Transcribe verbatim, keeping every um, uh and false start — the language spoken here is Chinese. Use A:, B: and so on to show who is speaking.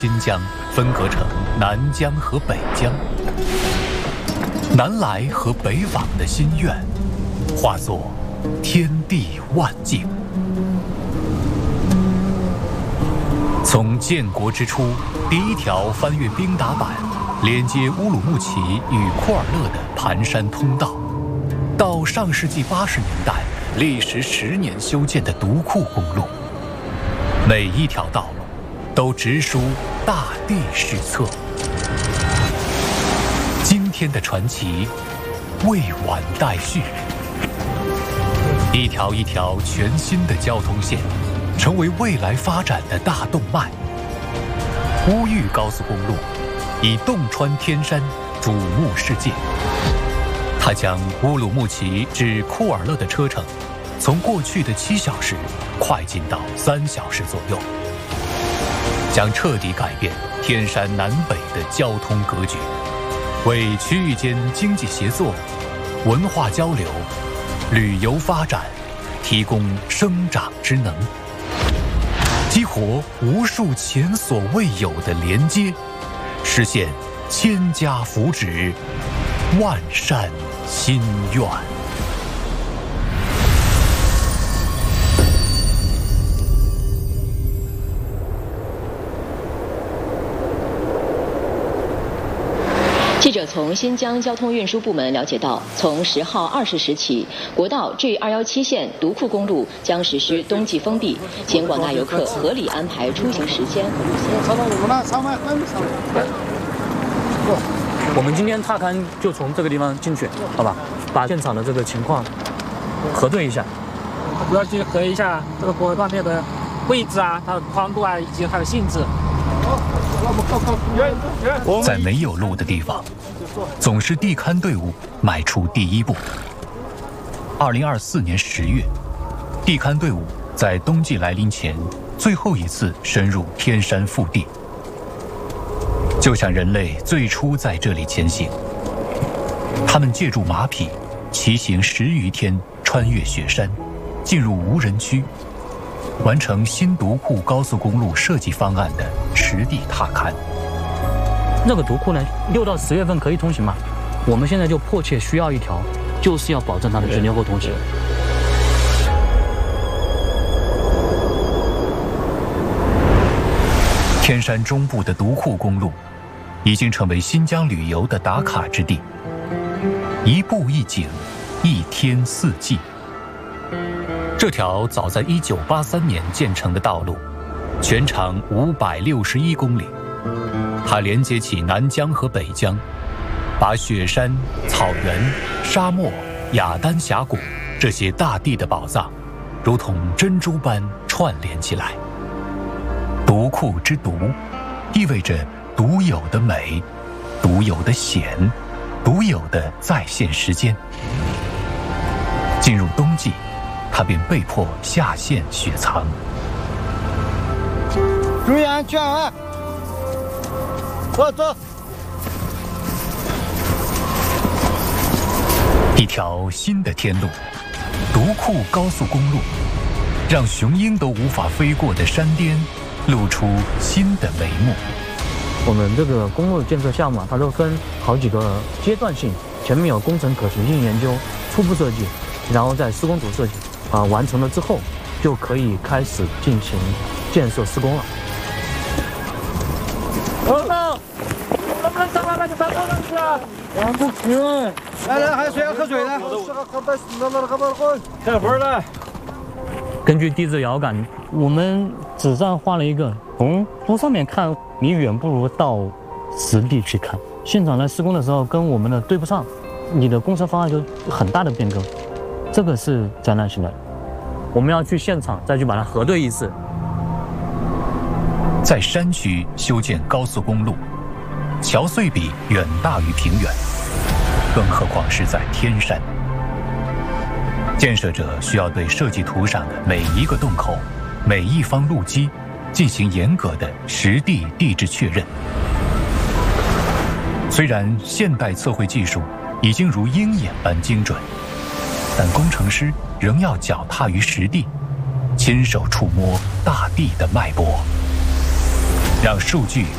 A: 新疆分隔成南疆和北疆，南来和北往的心愿，化作天地万境。从建国之初，第一条翻越冰达板，连接乌鲁木齐与库尔勒的盘山通道，到上世纪八十年代历时十年修建的独库公路，每一条道路都直抒大地史册。今天的传奇未完待续，一条一条全新的交通线，成为未来发展的大动脉。乌豫高速公路以洞穿天山瞩目世界，它将乌鲁木齐至库尔勒的车程从过去的七小时快进到三小时左右，将彻底改变天山南北的交通格局，为区域间经济协作、文化交流、旅游发展提供生长之能，激活无数前所未有的连接，实现千家福祉，万善心愿。
B: 记者从新疆交通运输部门了解到，从十号二十时起，国道 G 二一七线独库公路将实施冬季封闭，请广大游客合理安排出行时间和路线。
C: 我们今天踏勘就从这个地方进去，好吧？把现场的这个情况核对一下，
D: 主要去核一下这个国道那个位置啊，它的宽度啊，以及它的性质。
A: 在没有路的地方，总是地勘队伍迈出第一步。二零二四年十月，地勘队伍在冬季来临前最后一次深入天山腹地，就像人类最初在这里前行。他们借助马匹，骑行十余天，穿越雪山，进入无人区，完成新独库高速公路设计方案的实地踏勘。
C: 那个独库呢，六到十月份可以通行嘛？我们现在就迫切需要一条，就是要保证它的全天候通行。
A: 天山中部的独库公路已经成为新疆旅游的打卡之地，一步一景，一天四季。这条早在一九八三年建成的道路，全长五百六十一公里，它连接起南疆和北疆，把雪山、草原、沙漠、雅丹峡谷这些大地的宝藏，如同珍珠般串联起来。独库之独，意味着独有的美，独有的险，独有的在线时间。进入冬季，他便被迫下线雪藏。
E: 注意安全啊！我走。
A: 一条新的天路，独库高速公路，让雄鹰都无法飞过的山巅露出新的眉目。
C: 我们这个公路建设项目啊，它都分好几个阶段性，前面有工程可行性研究、初步设计，然后在施工图设计啊完成了之后，就可以开始进行建设施工了。
D: 哦，能不能上来那个山坡上去啊？我不行。
E: 来来，还有谁要喝水的？
D: 等会儿来。
C: 根据地质遥感，我们纸上画了一个，从图上面看，你远不如到实地去看。现场在施工的时候跟我们的对不上，你的工程方案就很大的变更，这个是灾难性的。我们要去现场再去把它核对一次。
A: 在山区修建高速公路，桥碎比远大于平原，更何况是在天山。建设者需要对设计图上的每一个洞口、每一方路基进行严格的实地地质确认。虽然现代测绘技术已经如鹰眼般精准，但工程师仍要脚踏于实地，亲手触摸大地的脉搏，让数据